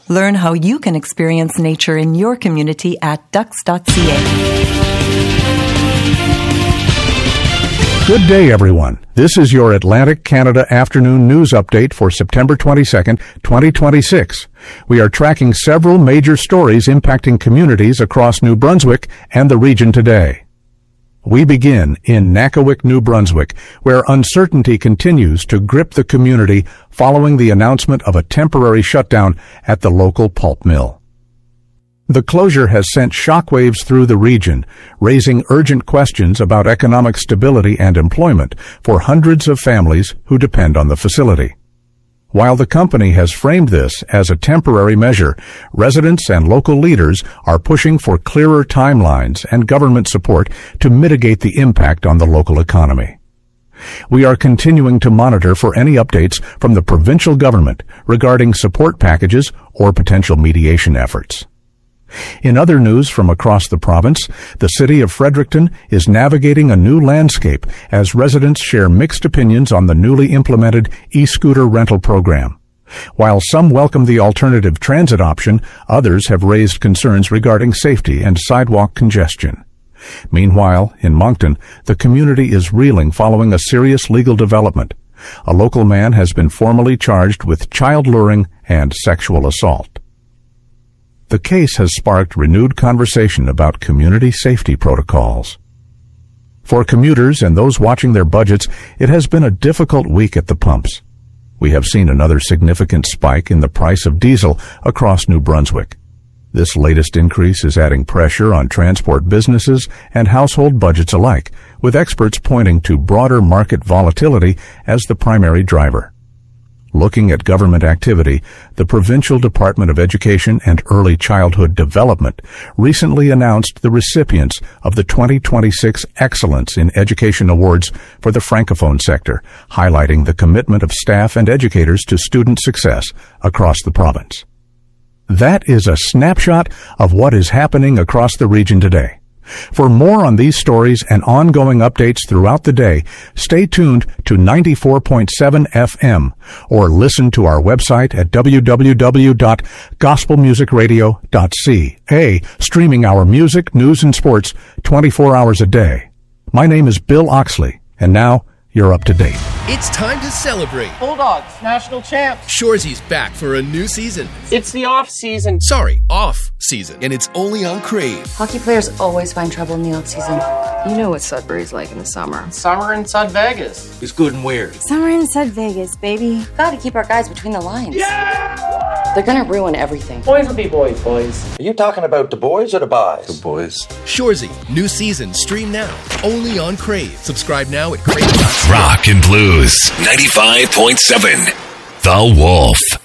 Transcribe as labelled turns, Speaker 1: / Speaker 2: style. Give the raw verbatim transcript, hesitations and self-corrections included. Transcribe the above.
Speaker 1: Learn how you can experience nature in your community at ducks dot c a.
Speaker 2: Good day, everyone. This is your Atlantic Canada Afternoon News Update for September twenty-second, twenty twenty-six. We are tracking several major stories impacting communities across New Brunswick and the region today. We begin in Nakawic, New Brunswick, where uncertainty continues to grip the community following the announcement of a temporary shutdown at the local pulp mill. The closure has sent shockwaves through the region, raising urgent questions about economic stability and employment for hundreds of families who depend on the facility. While the company has framed this as a temporary measure, residents and local leaders are pushing for clearer timelines and government support to mitigate the impact on the local economy. We are continuing to monitor for any updates from the provincial government regarding support packages or potential mediation efforts. In other news from across the province, the city of Fredericton is navigating a new landscape as residents share mixed opinions on the newly implemented e-scooter rental program. While some welcome the alternative transit option, others have raised concerns regarding safety and sidewalk congestion. Meanwhile, in Moncton, the community is reeling following a serious legal development. A local man has been formally charged with child luring and sexual assault. The case has sparked renewed conversation about community safety protocols. For commuters and those watching their budgets, it has been a difficult week at the pumps. We have seen another significant spike in the price of diesel across New Brunswick. This latest increase is adding pressure on transport businesses and household budgets alike, with experts pointing to broader market volatility as the primary driver. Looking at government activity, the Provincial Department of Education and Early Childhood Development recently announced the recipients of the twenty twenty-six Excellence in Education Awards for the Francophone sector, highlighting the commitment of staff and educators to student success across the province. That is a snapshot of what is happening across the region today. For more on these stories and ongoing updates throughout the day, stay tuned to ninety-four point seven F M or listen to our website at w w w dot gospel music radio dot c a, streaming our music, news, and sports twenty-four hours a day. My name is Bill Oxley, and now you're up to date.
Speaker 3: It's time to celebrate.
Speaker 4: Bulldogs, national champs.
Speaker 3: Shoresy's back for a new season.
Speaker 4: It's the off season.
Speaker 3: Sorry, off season. And it's only on Crave.
Speaker 5: Hockey players always find trouble in the off season.
Speaker 6: You know what Sudbury's like in the summer.
Speaker 4: Summer in Sud Vegas.
Speaker 7: It's good and weird.
Speaker 5: Summer in Sud Vegas, baby. Gotta keep our guys between the lines.
Speaker 4: Yeah!
Speaker 5: They're gonna ruin everything.
Speaker 4: Boys will be boys, boys.
Speaker 7: Are you talking about the boys or the boys?
Speaker 8: The boys.
Speaker 3: Shoresy, new season, stream now. Only on Crave. Subscribe now at crave dot c a.
Speaker 9: Rock and Blues ninety-five point seven. The Wolf.